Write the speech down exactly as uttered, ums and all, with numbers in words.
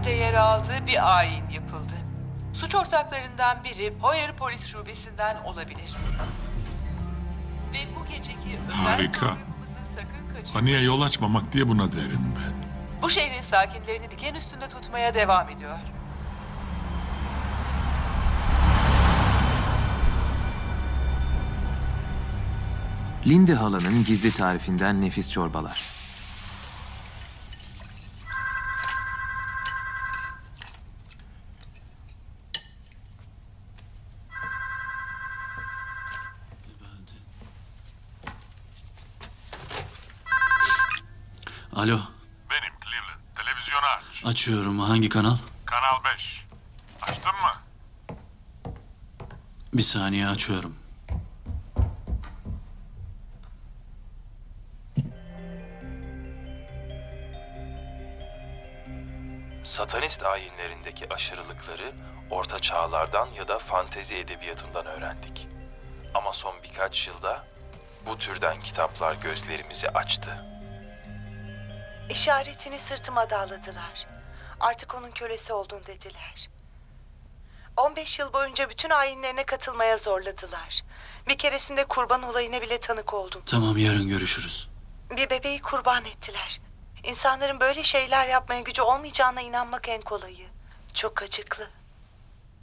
içinde yer aldığı bir ayin yapıldı. Suç ortaklarından biri Hoyer Polis Şubesi'nden olabilir. Ve bu geceki özel Harika. programımızı sakın kaçırmayın. Paniğe yol açmamak diye buna derim ben. Bu şehrin sakinlerini diken üstünde tutmaya devam ediyor. Linde halanın gizli tarifinden nefis çorbalar. Alo, Benim Cleveland. Televizyonu aç. açıyorum. Hangi kanal? Kanal beş. Açtın mı? Bir saniye açıyorum. Satanist ayinlerindeki aşırılıkları orta çağlardan ya da fantezi edebiyatından öğrendik. Ama son birkaç yılda bu türden kitaplar gözlerimizi açtı. İşaretini sırtıma dağladılar. Artık onun kölesi oldun dediler. on beş yıl boyunca bütün ayinlerine katılmaya zorladılar. Bir keresinde kurban olayına bile tanık oldum. Tamam, yarın görüşürüz. Bir bebeği kurban ettiler. İnsanların böyle şeyler yapmaya gücü olmayacağına inanmak en kolayı. Çok acıklı.